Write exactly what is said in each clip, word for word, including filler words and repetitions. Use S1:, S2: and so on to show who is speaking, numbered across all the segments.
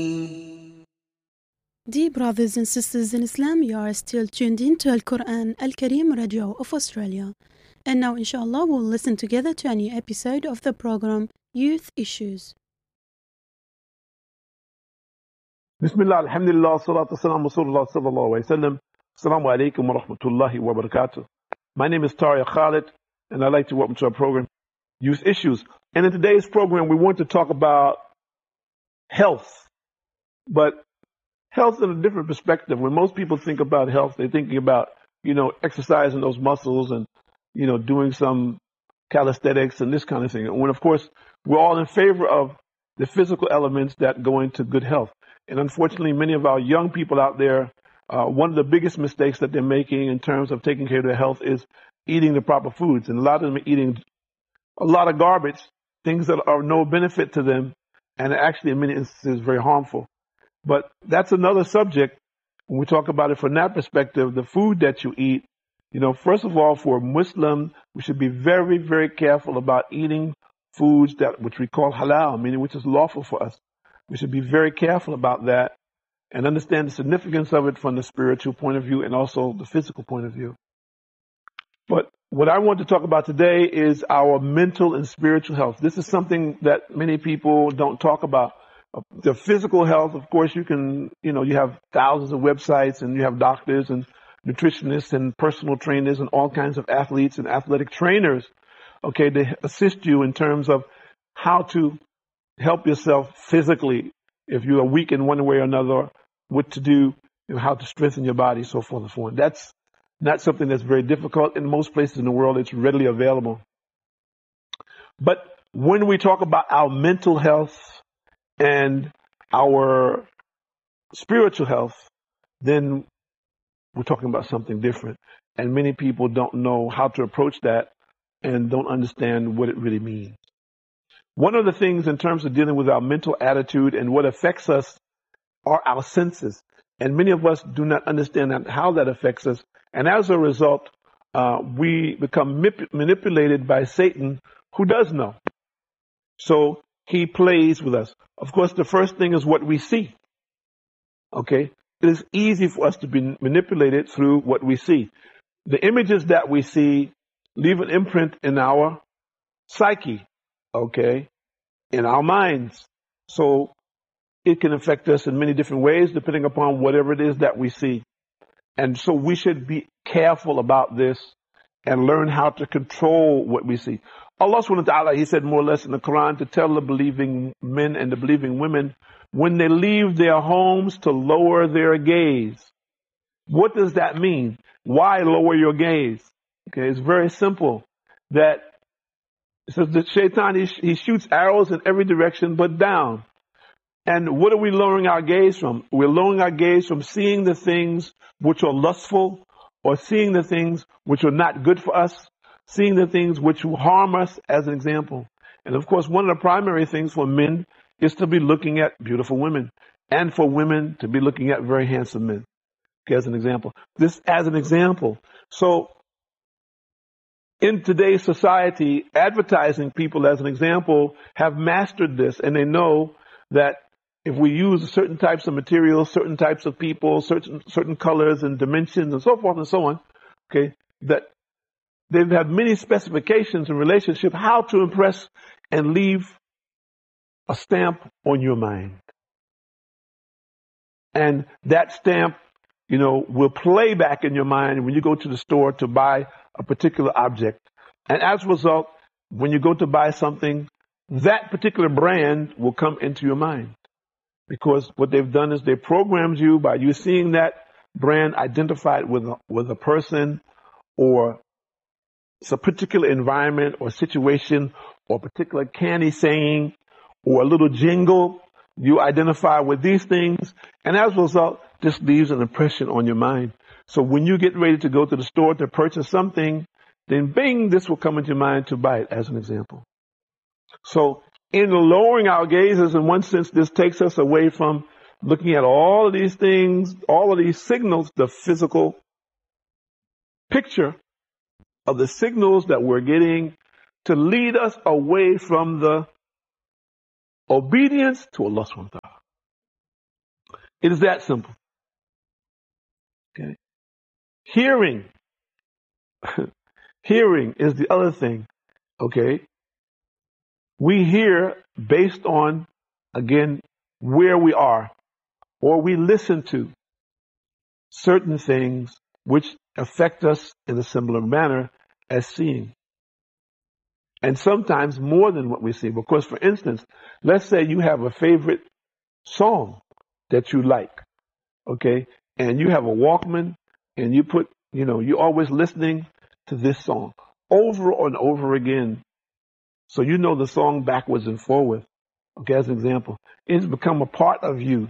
S1: Dear brothers and sisters in Islam, you are still tuned in to Al Quran Al Kareem Radio of Australia. And now, inshallah, we'll listen together to a new episode of the program Youth Issues.
S2: Bismillah, alhamdulillah, salatu wassalamu rasulullah sallallahu alayhi wa sallam. Assalamu alaikum wa rahmatullahi wa barakatuh. My name is Tariq Khalid, and I'd like to welcome to our program, Youth Issues. And in today's program, we want to talk about health, but health in a different perspective. When most people think about health, they're thinking about, you know, exercising those muscles and, you know, doing some calisthenics and this kind of thing. And when, of course, we're all in favor of the physical elements that go into good health. And unfortunately, many of our young people out there, uh, one of the biggest mistakes that they're making in terms of taking care of their health is eating the proper foods. And a lot of them are eating a lot of garbage, things that are no benefit to them, and actually in many instances very harmful. But that's another subject when we talk about it from that perspective. The food that you eat, you know, first of all, for a Muslim, we should be very, very careful about eating foods that which we call halal, meaning which is lawful for us. We should be very careful about that and understand the significance of it from the spiritual point of view and also the physical point of view. But what I want to talk about today is our mental and spiritual health. This is something that many people don't talk about. The physical health, of course, you can, you know, you have thousands of websites and you have doctors and nutritionists and personal trainers and all kinds of athletes and athletic trainers, okay, to assist you in terms of how to help yourself physically. If you are weak in one way or another, what to do, you know, how to strengthen your body, so forth and so on. That's not something that's very difficult. In most places in the world, it's readily available. But when we talk about our mental health and our spiritual health, then we're talking about something different. And many people don't know how to approach that and don't understand what it really means. One of the things in terms of dealing with our mental attitude and what affects us are our senses. And many of us do not understand how that affects us. And as a result, uh, we become manip- manipulated by Satan, who does know. So he plays with us. Of course, the first thing is what we see. Okay? It is easy for us to be manipulated through what we see. The images that we see leave an imprint in our psyche, okay, in our minds. So it can affect us in many different ways depending upon whatever it is that we see. And so we should be careful about this and learn how to control what we see. Allah subhanahu wa ta'ala, he said more or less in the Quran to tell the believing men and the believing women when they leave their homes to lower their gaze. What does that mean? Why lower your gaze? Okay, it's very simple. That it says the shaitan, he, he shoots arrows in every direction but down. And what are we lowering our gaze from? We're lowering our gaze from seeing the things which are lustful or seeing the things which are not good for us, seeing the things which will harm us, as an example. And of course, one of the primary things for men is to be looking at beautiful women, and for women to be looking at very handsome men, okay, as an example. This as an example. So in today's society, advertising people, as an example, have mastered this, and they know that if we use certain types of materials, certain types of people, certain certain colors and dimensions and so forth and so on, okay, that they have many specifications in relationship how to impress and leave a stamp on your mind. And that stamp, you know, will play back in your mind when you go to the store to buy a particular object. And as a result, when you go to buy something, that particular brand will come into your mind. Because what they've done is they programmed you by you seeing that brand identified with a, with a person or it's a particular environment or situation or a particular candy saying or a little jingle. You identify with these things, and as a result, this leaves an impression on your mind. So when you get ready to go to the store to purchase something, then bing, this will come into your mind to buy it, as an example. So in lowering our gazes, in one sense, this takes us away from looking at all of these things, all of these signals, the physical picture of the signals that we're getting to lead us away from the obedience to Allah subhanahu wa ta'ala. It is that simple. Okay. Hearing. Hearing is the other thing. Okay. We hear based on, again, where we are, or we listen to certain things which affect us in a similar manner as seeing. And sometimes more than what we see. Because, for instance, let's say you have a favorite song that you like, okay? And you have a Walkman and you put, you know, you're always listening to this song over and over again. So you know the song backwards and forwards. Okay, as an example, it's become a part of you.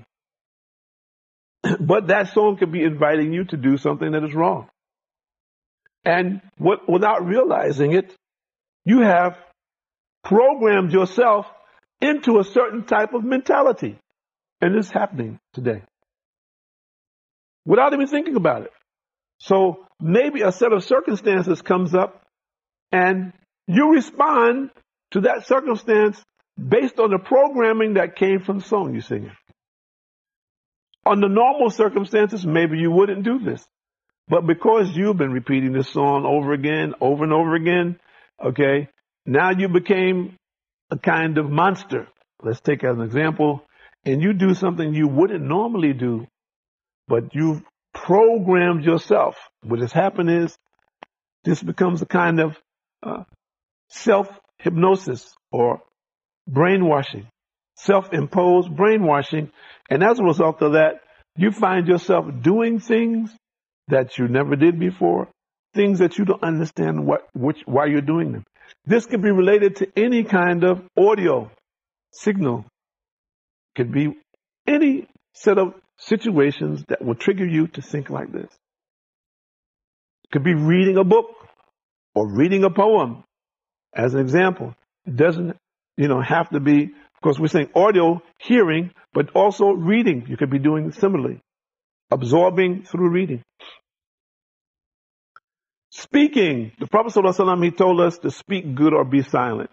S2: But that song could be inviting you to do something that is wrong. And what, without realizing it, you have programmed yourself into a certain type of mentality. And it's happening today. Without even thinking about it. So maybe a set of circumstances comes up and you respond to that circumstance based on the programming that came from the song you're singing. Under normal circumstances, maybe you wouldn't do this. But because you've been repeating this song over again, over and over again, okay, now you became a kind of monster. Let's take as an example, and you do something you wouldn't normally do, but you've programmed yourself. What has happened is this becomes a kind of uh, self-hypnosis or brainwashing, self-imposed brainwashing. And as a result of that, you find yourself doing things that you never did before, things that you don't understand what, which, why you're doing them. This could be related to any kind of audio signal. Could be any set of situations that will trigger you to think like this. Could be reading a book or reading a poem, as an example. It doesn't, you know, have to be, of course, we're saying audio, hearing, but also reading. You could be doing similarly, absorbing through reading. Speaking, the Prophet sallallahu alaihi wasallam, he told us to speak good or be silent.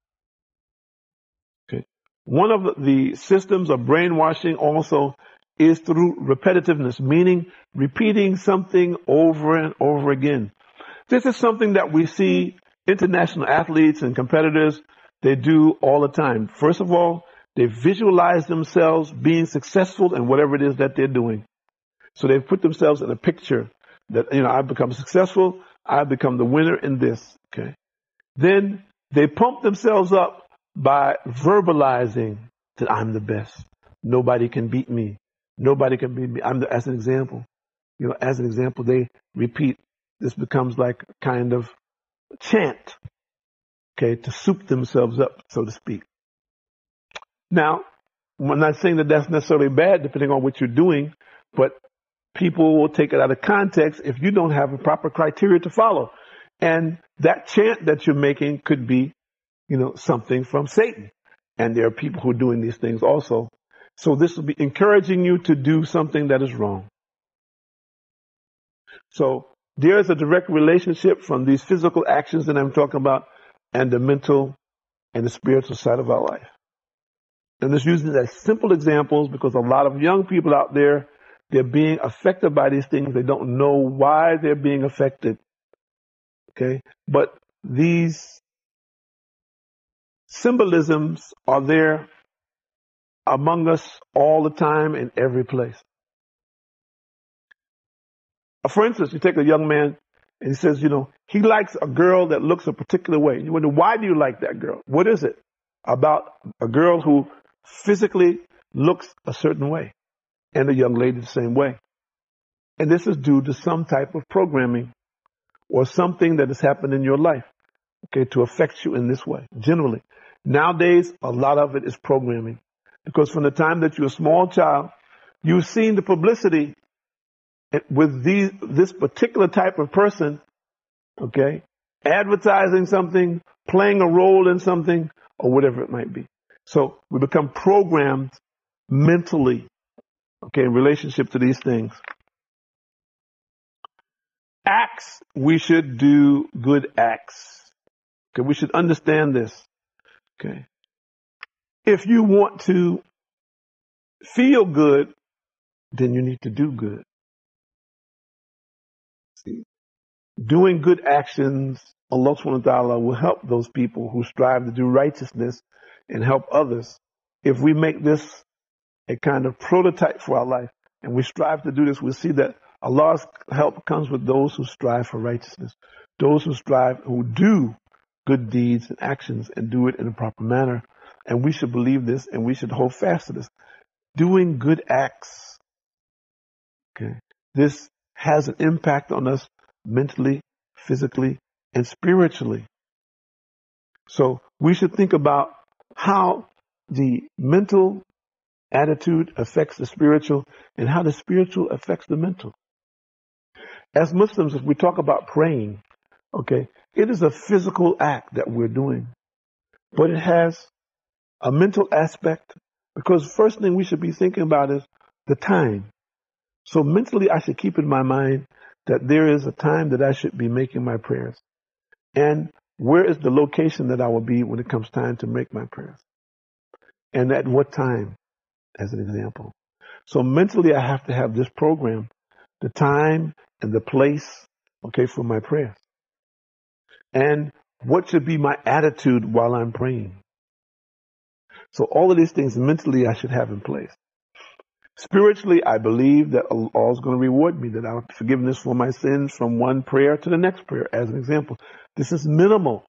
S2: Okay. One of the systems of brainwashing also is through repetitiveness, meaning repeating something over and over again. This is something that we see international athletes and competitors, they do all the time. First of all, they visualize themselves being successful in whatever it is that they're doing. So they put themselves in a picture that, you know, I've become successful, I've become the winner in this. Okay. Then they pump themselves up by verbalizing that I'm the best. Nobody can beat me. Nobody can beat me. I'm the, as an example, you know, as an example, they repeat. This becomes like a kind of chant, okay, to soup themselves up, so to speak. Now, I'm not saying that that's necessarily bad, depending on what you're doing, but people will take it out of context if you don't have a proper criteria to follow. And that chant that you're making could be, you know, something from Satan. And there are people who are doing these things also. So this will be encouraging you to do something that is wrong. So there is a direct relationship from these physical actions that I'm talking about and the mental and the spiritual side of our life. And just using as simple examples because a lot of young people out there, they're being affected by these things. They don't know why they're being affected. Okay? But these symbolisms are there among us all the time in every place. For instance, you take a young man and he says, you know, he likes a girl that looks a particular way. You wonder, why do you like that girl? What is it about a girl who physically looks a certain way and a young lady the same way? And this is due to some type of programming or something that has happened in your life, okay, to affect you in this way, generally. Nowadays, a lot of it is programming because from the time that you're a small child, you've seen the publicity with these, this particular type of person, okay, advertising something, playing a role in something, or whatever it might be. So we become programmed mentally, okay, in relationship to these things. Acts, we should do good acts. Okay, we should understand this. Okay. If you want to feel good, then you need to do good. See, doing good actions, Allah subhanahu wa ta'ala will help those people who strive to do righteousness and help others. If we make this a kind of prototype for our life and we strive to do this, we'll see that Allah's help comes with those who strive for righteousness, those who strive, who do good deeds and actions and do it in a proper manner. And we should believe this and we should hold fast to this. Doing good acts, okay, this has an impact on us mentally, physically, and spiritually. So we should think about how the mental attitude affects the spiritual and how the spiritual affects the mental. As Muslims, if we talk about praying, okay, it is a physical act that we're doing, but it has a mental aspect, because the first thing we should be thinking about is the time. So mentally, I should keep in my mind that there is a time that I should be making my prayers. And where is the location that I will be when it comes time to make my prayers? And at what time, as an example. So mentally, I have to have this program, the time and the place, okay, for my prayers. And what should be my attitude while I'm praying? So all of these things mentally I should have in place. Spiritually, I believe that Allah is going to reward me, that I'll have forgiveness for my sins from one prayer to the next prayer, as an example. This is minimal.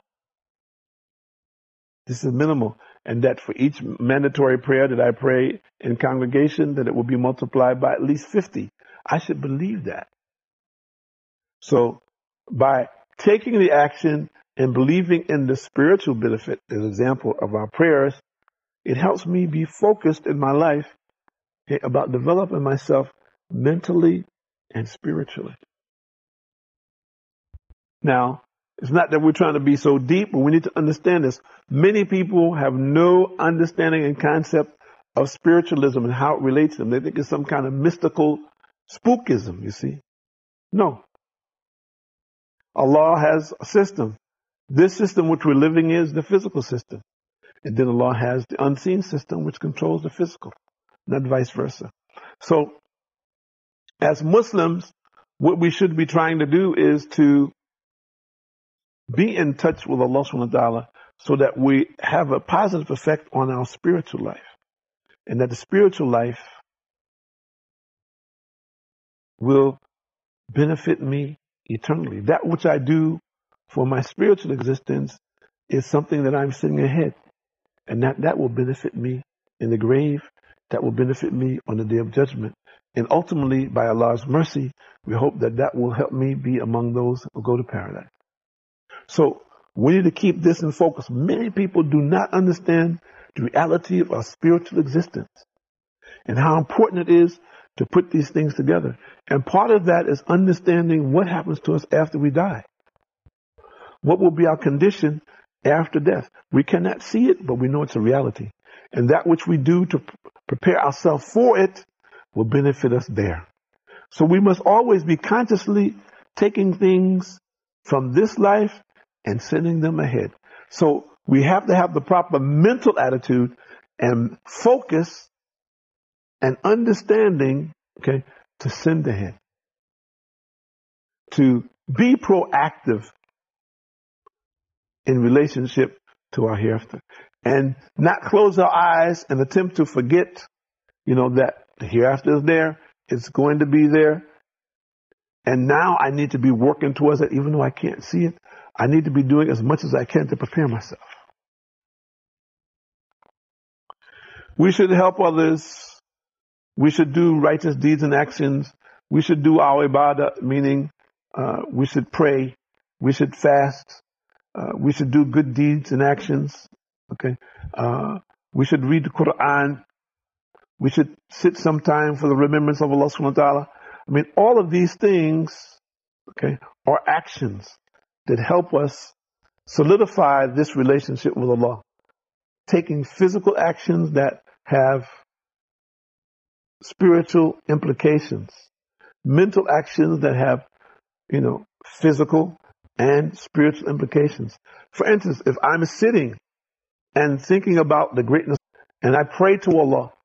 S2: This is minimal. And that for each mandatory prayer that I pray in congregation, that it will be multiplied by at least fifty. I should believe that. So by taking the action and believing in the spiritual benefit, as an example of our prayers, it helps me be focused in my life, okay, about developing myself mentally and spiritually. Now, it's not that we're trying to be so deep, but we need to understand this. Many people have no understanding and concept of spiritualism and how it relates to them. They think it's some kind of mystical spookism, you see. No. Allah has a system. This system which we're living in is the physical system. And then Allah has the unseen system which controls the physical, not vice versa. So, as Muslims, what we should be trying to do is to be in touch with Allah subhanahu wa ta'ala so that we have a positive effect on our spiritual life. And that the spiritual life will benefit me eternally. That which I do for my spiritual existence is something that I'm sitting ahead. And that, that will benefit me in the grave. That will benefit me on the day of judgment. And ultimately, by Allah's mercy, we hope that that will help me be among those who go to paradise. So we need to keep this in focus. Many people do not understand the reality of our spiritual existence and how important it is to put these things together. And part of that is understanding what happens to us after we die. What will be our condition after death? We cannot see it, but we know it's a reality. And that which we do to prepare ourselves for it will benefit us there. So we must always be consciously taking things from this life and sending them ahead. So we have to have the proper mental attitude and focus and understanding, okay, to send ahead. To be proactive in relationship to our hereafter. And not close our eyes and attempt to forget, you know, that the hereafter is there, it's going to be there. And now I need to be working towards it, even though I can't see it. I need to be doing as much as I can to prepare myself. We should help others. We should do righteous deeds and actions. We should do our ibadah, meaning uh, we should pray. We should fast. Uh, we should do good deeds and actions. Okay. Uh, we should read the Quran. We should sit sometime for the remembrance of Allah subhanahu wa ta'ala. I mean, all of these things, okay, are actions that help us solidify this relationship with Allah. Taking physical actions that have spiritual implications. Mental actions that have, you know, physical and spiritual implications. For instance, if I'm sitting and thinking about the greatness, and I pray to Allah,